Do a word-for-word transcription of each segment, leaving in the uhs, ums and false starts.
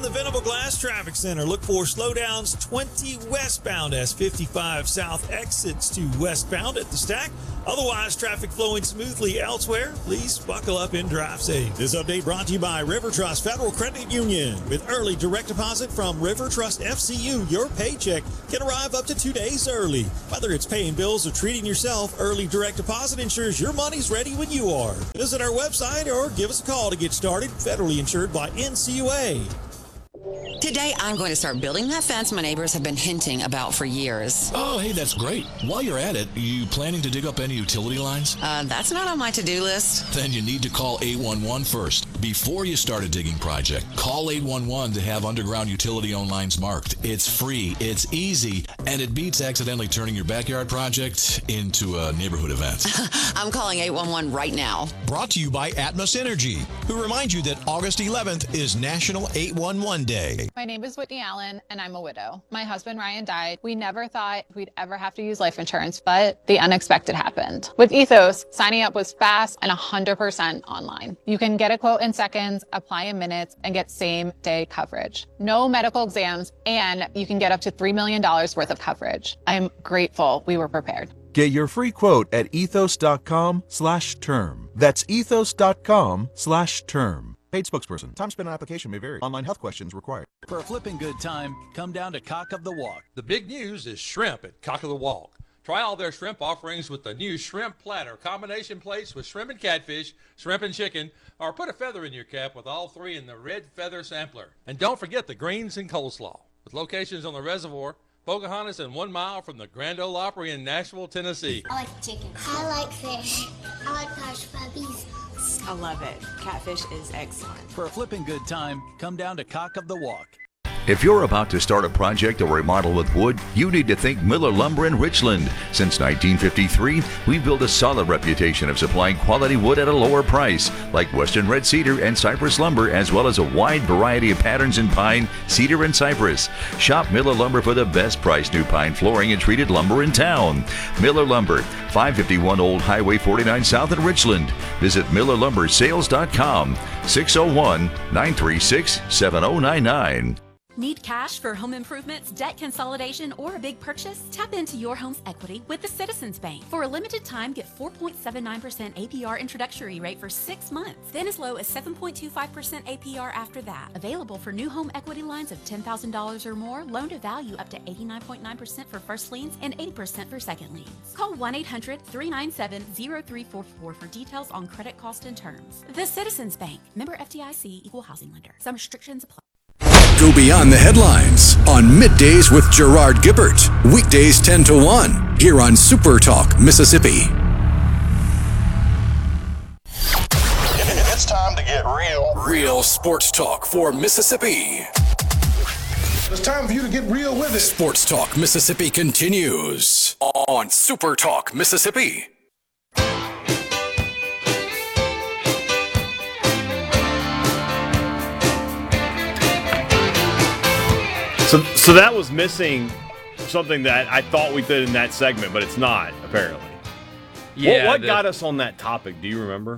the Venable Glass Traffic Center. Look for slowdowns twenty westbound as fifty-five south exits to westbound at the stack. Otherwise, traffic flowing smoothly elsewhere. Please buckle up and drive safe. This update brought to you by River Trust Federal Credit Union. With early direct deposit from River Trust F C U, your paycheck can arrive up to two days early. Whether it's paying bills or treating yourself, early direct deposit ensures your money's ready when you are. Visit our website or give us a call to get started. Federally insured by N C U A. Today, I'm going to start building that fence my neighbors have been hinting about for years. Oh, hey, that's great. While you're at it, you planning to dig up any utility lines? Uh, that's not on my to-do list. Then you need to call eight one one first. Before you start a digging project, call eight one one to have underground utility-owned lines marked. It's free, it's easy, and it beats accidentally turning your backyard project into a neighborhood event. I'm calling eight one one right now. Brought to you by Atmos Energy, who reminds you that August eleventh is National eight one one Day. My name is Whitney Allen, and I'm a widow. My husband, Ryan, died. We never thought we'd ever have to use life insurance, but the unexpected happened. With Ethos, signing up was fast and one hundred percent online. You can get a quote in seconds, apply in minutes, and get same-day coverage. No medical exams, and you can get up to three million dollars worth of coverage. I'm grateful we were prepared. Get your free quote at ethos.com slash term. That's ethos.com slash term. Paid spokesperson. Time spent on application may vary. Online health questions required. For a flipping good time, come down to Cock of the Walk. The big news is shrimp at Cock of the Walk. Try all their shrimp offerings with the new shrimp platter. Combination plates with shrimp and catfish, shrimp and chicken, or put a feather in your cap with all three in the red feather sampler. And don't forget the greens and coleslaw. With locations on the reservoir, Pocahontas, and one mile from the Grand Ole Opry in Nashville, Tennessee. I like chicken. I like fish. I like hush puppies. I love it. Catfish is excellent. For a flipping good time, come down to Cock of the Walk. If you're about to start a project or remodel with wood, you need to think Miller Lumber in Richland. Since nineteen fifty-three, we've built a solid reputation of supplying quality wood at a lower price, like Western Red Cedar and Cypress Lumber, as well as a wide variety of patterns in pine, cedar, and cypress. Shop Miller Lumber for the best price new pine flooring and treated lumber in town. Miller Lumber, five fifty-one Old Highway forty-nine South in Richland. Visit miller lumber sales dot com, six oh one, nine three six, seven oh nine nine. Need cash for home improvements, debt consolidation, or a big purchase? Tap into your home's equity with the Citizens Bank. For a limited time, get four point seven nine percent A P R introductory rate for six months, then as low as seven point two five percent A P R after that. Available for new home equity lines of ten thousand dollars or more, loan to value up to eighty-nine point nine percent for first liens and eighty percent for second liens. Call one eight hundred, three nine seven, oh three four four for details on credit cost and terms. The Citizens Bank, member F D I C, equal housing lender. Some restrictions apply. Go beyond the headlines on Middays with Gerard Gibbert. Weekdays ten to one here on Super Talk, Mississippi. It's time to get real. Real sports talk for Mississippi. It's time for you to get real with it. Sports Talk Mississippi continues on Super Talk, Mississippi. So, so that was missing something that I thought we did in that segment, but it's not, apparently. Yeah. What, what the, got us on that topic? Do you remember?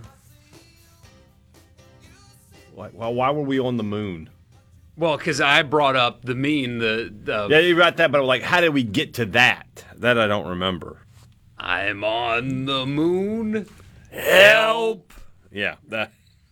Why, why were we on the moon? Well, because I brought up the mean, the, the... Yeah, you got that, but like, how did we get to that? That I don't remember. I'm on the moon. Help! Yeah, that...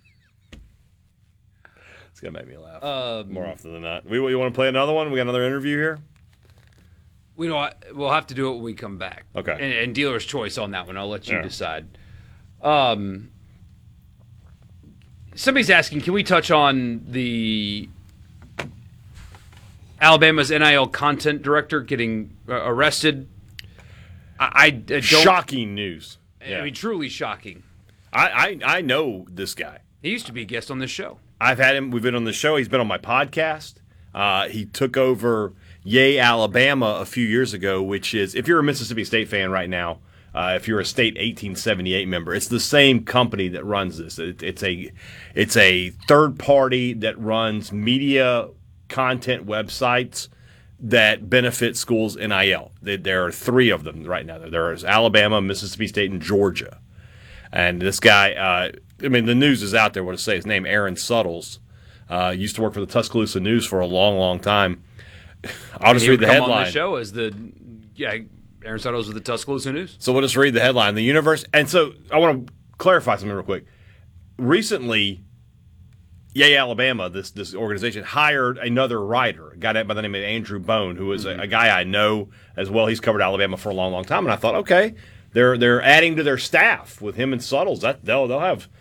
It's going to make me laugh um, more often than not. We, you want to play another one? We got another interview here? We know we'll have to do it when we come back. Okay. And, and dealer's choice on that one. I'll let you yeah. decide. Um, somebody's asking, can we touch on the Alabama's N I L content director getting uh, arrested? I, I, I don't, shocking news. Yeah. I mean, truly shocking. I, I I know this guy. He used to be a guest on this show. I've had him. We've been on the show. He's been on my podcast. Uh, he took over Yay Alabama a few years ago, which is, if you're a Mississippi State fan right now, uh, if you're a State eighteen seventy-eight member, it's the same company that runs this. It, it's a it's a third party that runs media content websites that benefit schools N I L. There are three of them right now. There is Alabama, Mississippi State, and Georgia. And this guy, uh, I mean, the news is out there. What to say? His name, Aaron Suttles. Uh, used to work for the Tuscaloosa News for a long, long time. I'll just he read would the come headline. on the show as the yeah, Aaron Settles with the Tuscaloosa News. So we'll just read the headline. The universe, and so I want to clarify something real quick. Recently, Yay Alabama, this this organization, hired another writer, a guy by the name of Andrew Bone, who is a, a guy I know as well. He's covered Alabama for a long, long time, and I thought, okay, they're they're adding to their staff with him and Suttles. That they'll they'll have